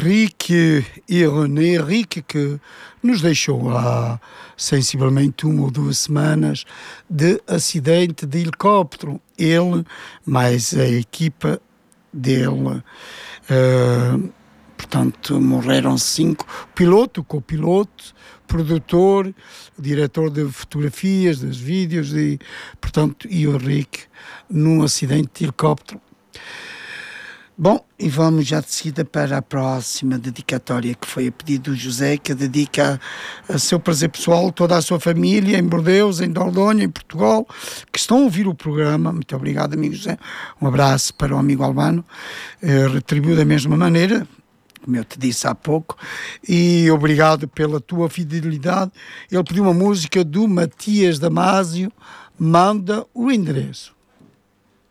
Rick e René. Rick, que nos deixou há sensivelmente 1 ou 2 semanas de acidente de helicóptero. Ele, mais a equipa dele, portanto, morreram 5. Piloto, copiloto, produtor, diretor de fotografias, dos vídeos, e o Rick num acidente de helicóptero. Bom, e vamos já de seguida para a próxima dedicatória, que foi a pedido do José, que dedica a seu prazer pessoal, toda a sua família, em Bordeus, em Dordogne, em Portugal, que estão a ouvir o programa. Muito obrigado, amigo José. Um abraço para o amigo Albano. Retribuo da mesma maneira, como eu te disse há pouco, e obrigado pela tua fidelidade. Ele pediu uma música do Matias Damasio, Manda o Endereço.